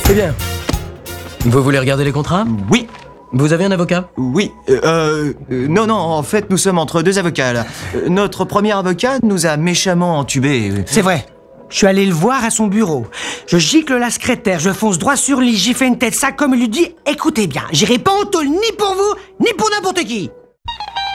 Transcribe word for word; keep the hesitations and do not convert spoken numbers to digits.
C'est bien. Vous voulez regarder les contrats? Oui. Vous avez un avocat? Oui. Euh, euh, non, non, en fait, nous sommes entre deux avocats, là. Euh, Notre premier avocat nous a méchamment entubés. C'est vrai. Je suis allé le voir à son bureau. Je gicle la secrétaire, je fonce droit sur lui, j'y fais une tête ça comme il lui dit « Écoutez bien, j'irai pas en tôle ni pour vous, ni pour n'importe qui !»